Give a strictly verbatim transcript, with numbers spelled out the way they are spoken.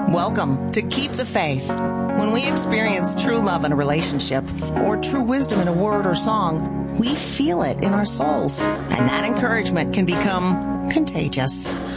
Welcome to Keep the Faith. When we experience true love in a relationship or true wisdom in a word or song, we feel it in our souls, and that encouragement can become contagious.